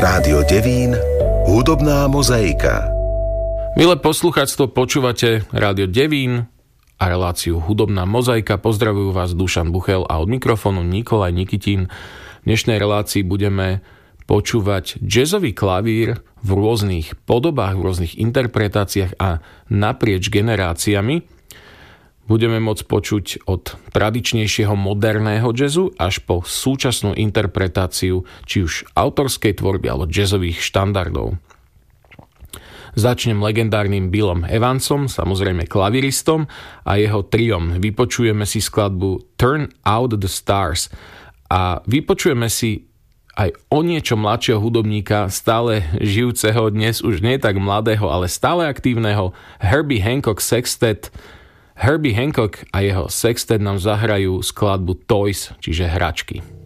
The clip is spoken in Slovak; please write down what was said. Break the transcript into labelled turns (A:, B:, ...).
A: Rádio Devín, hudobná mozaika.
B: Milé poslucháctvo, počúvate Rádio Devín a reláciu Hudobná mozaika. Pozdravujú vás Dušan Buchel a od mikrofónu Nikolaj Nikitín. V dnešnej relácii budeme počúvať jazzový klavír v rôznych podobách, v rôznych interpretáciách a naprieč generáciami. Budeme môcť počuť od tradičnejšieho moderného jazzu až po súčasnú interpretáciu či už autorskej tvorby alebo jazzových štandardov. Začnem legendárnym Billom Evansom, samozrejme klaviristom, a jeho triom. Vypočujeme si skladbu Turn Out the Stars a vypočujeme si aj o niečo mladšieho hudobníka, stále žijúceho, dnes už nie tak mladého, ale stále aktívneho Herbie Hancock Sextet. Herbie Hancock a jeho sextet nám zahrajú skladbu Toys, čiže hračky.